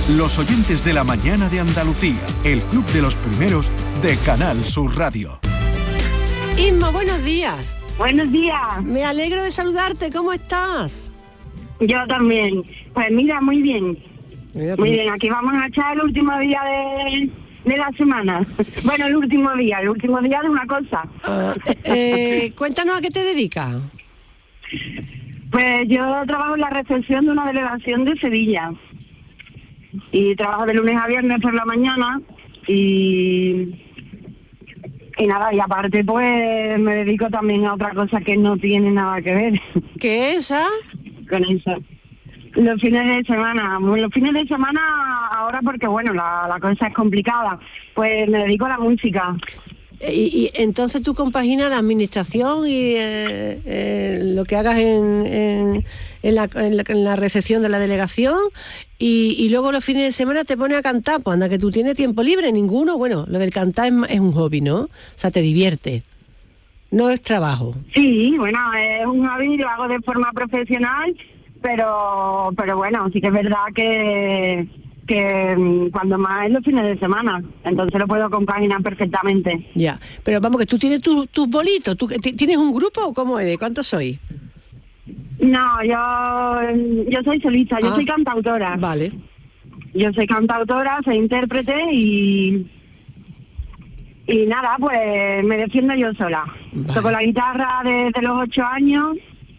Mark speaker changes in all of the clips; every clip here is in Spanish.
Speaker 1: Los oyentes de la mañana de Andalucía, el club de los primeros de Canal Sur Radio.
Speaker 2: Inma, buenos días.
Speaker 3: Buenos días.
Speaker 2: Me alegro de saludarte, ¿cómo estás?
Speaker 3: Yo también. Pues mira, muy bien. Muy bien, aquí vamos a echar el último día de la semana. Bueno, el último día de una cosa.
Speaker 2: Cuéntanos a qué te dedicas.
Speaker 3: Pues yo trabajo en la recepción de una delegación de Sevilla. Y trabajo de lunes a viernes por la mañana y nada, y aparte pues me dedico también a otra cosa que no tiene nada que ver.
Speaker 2: ¿Qué es esa?
Speaker 3: Con eso. Los fines de semana ahora porque bueno, la cosa es complicada, pues me dedico a la música.
Speaker 2: Y entonces tú compaginas la administración y lo que hagas en la recepción de la delegación y luego los fines de semana te pones a cantar. Pues anda, que tú tienes tiempo libre, ninguno. Bueno, lo del cantar es un hobby, ¿no? O sea, te divierte, no es trabajo.
Speaker 3: Sí, bueno, es un hobby, lo hago de forma profesional, pero bueno, sí que es verdad que cuando más es los fines de semana, entonces lo puedo compaginar perfectamente.
Speaker 2: Ya, pero vamos, que tú tienes tus bolitos. ¿Tú tienes un grupo o cómo es? ¿Cuántos sois?
Speaker 3: No, yo soy solista, yo soy cantautora.
Speaker 2: Vale.
Speaker 3: Yo soy cantautora, soy intérprete y nada, pues me defiendo yo sola. Vale. Toco la guitarra desde los 8 años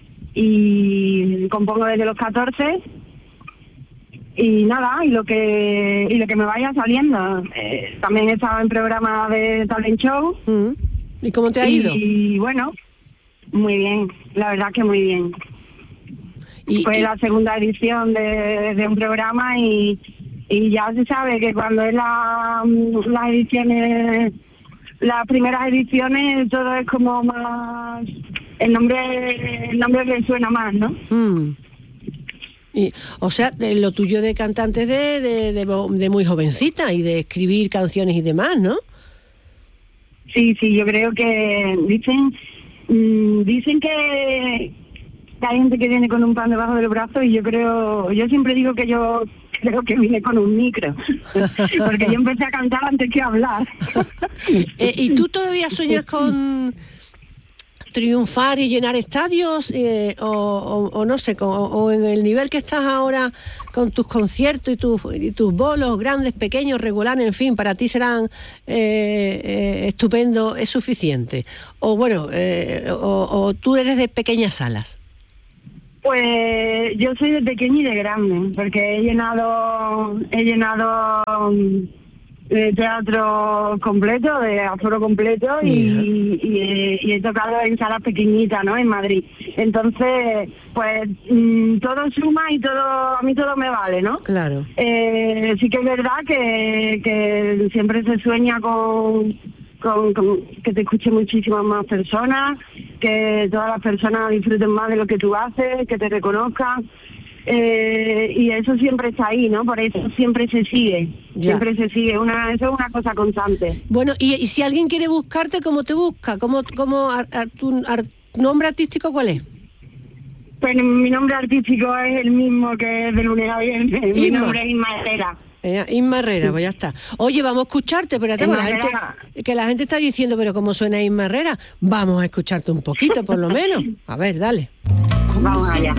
Speaker 3: y compongo desde los 14. Y nada, y lo que me vaya saliendo. También he estado en programas de talent show.
Speaker 2: ¿Y cómo te ha ido?
Speaker 3: Y bueno, muy bien, la verdad que muy bien. Fue la segunda edición de un programa y ya se sabe que cuando es las ediciones, las primeras ediciones, todo es como más, el nombre le suena más, ¿no?
Speaker 2: O sea, lo tuyo de cantante de muy jovencita y de escribir canciones y demás, ¿no?
Speaker 3: Sí, yo creo que dicen que hay gente que viene con un pan debajo del brazo y yo siempre digo que yo creo que vine con un micro, porque yo empecé a cantar antes que a hablar.
Speaker 2: ¿Y tú todavía sueñas con triunfar y llenar estadios o no sé, o en el nivel que estás ahora con tus conciertos y tus bolos grandes, pequeños, regulares, en fin, para ti serán estupendo, es suficiente? O bueno, o tú eres de pequeñas salas.
Speaker 3: Pues yo soy de pequeño y de grande, porque he llenado teatro completo, de aforo completo y he tocado en salas pequeñitas, ¿no? En Madrid. Entonces, pues todo suma y a mí todo me vale, ¿no?
Speaker 2: Claro.
Speaker 3: Sí que es verdad que siempre se sueña con que te escuchen muchísimas más personas, que todas las personas disfruten más de lo que tú haces, que te reconozcan. Y eso siempre está ahí, ¿no? Por eso siempre se sigue. Ya. Siempre se sigue. Eso es una cosa constante.
Speaker 2: Bueno, y si alguien quiere buscarte, ¿cómo te busca? ¿Tu nombre artístico cuál es?
Speaker 3: Pues mi nombre artístico es el mismo que es de lunes a viernes. Mi nombre es Inma Herrera.
Speaker 2: Inma Herrera, pues ya está. Oye, vamos a escucharte, pero la gente está diciendo, pero ¿cómo suena Inma Herrera? Vamos a escucharte un poquito, por lo menos. A ver, dale.
Speaker 3: Vamos allá.